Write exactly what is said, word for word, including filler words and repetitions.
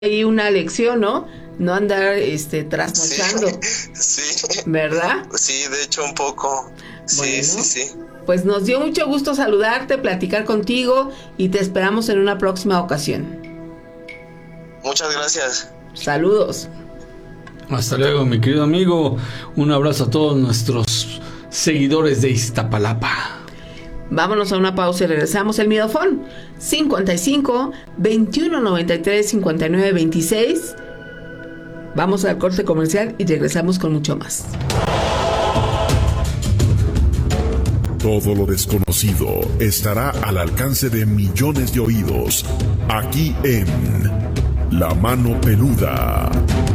ahí una lección, ¿no? No andar este trasnochando. Sí, sí. ¿Verdad? Sí, de hecho un poco. Sí, bueno, sí, sí. Pues nos dio mucho gusto saludarte, platicar contigo y te esperamos en una próxima ocasión. Muchas gracias. Saludos. Hasta luego, mi querido amigo. Un abrazo a todos nuestros seguidores de Iztapalapa. Vámonos a una pausa y regresamos. El Miedofón cincuenta y cinco, veintiuno noventa y tres, cincuenta y nueve veintiséis. Vamos al corte comercial y regresamos con mucho más. Todo lo desconocido estará al alcance de millones de oídos, aquí en La Mano Peluda.